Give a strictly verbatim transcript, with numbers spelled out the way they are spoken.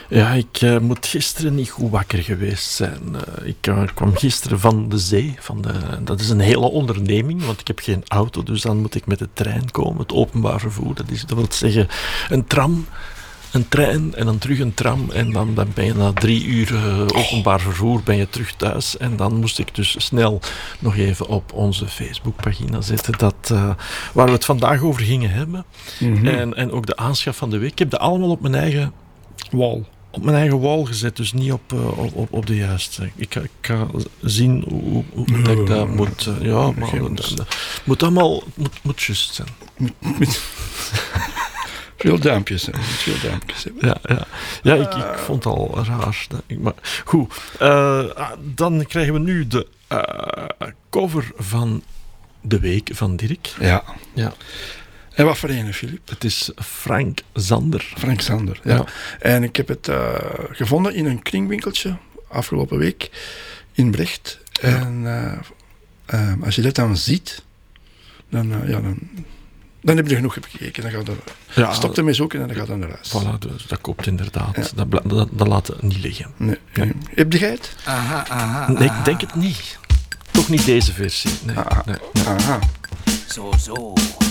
Ja, ik uh, moet gisteren niet goed wakker geweest zijn. Uh, ik uh, kwam gisteren van de zee. Van de, dat is een hele onderneming, want ik heb geen auto, dus dan moet ik met de trein komen. Het openbaar vervoer, dat, is, dat wil zeggen een tram, een trein en dan terug een tram. En dan, dan ben je na drie uur uh, openbaar vervoer ben je terug thuis. En dan moest ik dus snel nog even op onze Facebookpagina zetten. Dat, uh, waar we het vandaag over gingen hebben. Mm-hmm. En, en ook de aanschaf van de week. Ik heb dat allemaal op mijn eigen wall. Op mijn eigen wall gezet, dus niet op, uh, op, op de juiste. Ik, ik ga zien hoe, hoe no, dat ik dat no, moet... Uh, ja, maar dat, dat moet allemaal... moet, moet juist zijn. Veel duimpjes, hè. Veel duimpjes hebben. Ja, ja. ja ik, ik vond het al raar. Ik, maar goed, uh, dan krijgen we nu de uh, cover van de week van Dirk. Ja. Ja. En wat voor een, Filip? Het is Frank Zander. Frank Zander, ja. ja. En ik heb het uh, gevonden in een kringwinkeltje afgelopen week in Brecht. Ja. En uh, uh, als je dat dan ziet, dan, uh, ja, dan, dan heb je genoeg gekeken. Dan gaat er, ja, stop ermee zoeken en dan gaat het naar huis. Voilà, dus dat koopt inderdaad. Ja. Dat, dat, dat laat het niet liggen. Nee. Nee. Heb jij het? Aha, aha, nee, aha. ik denk het niet. Toch niet deze versie. Nee, aha. Nee, nee. Aha. Zo, zo.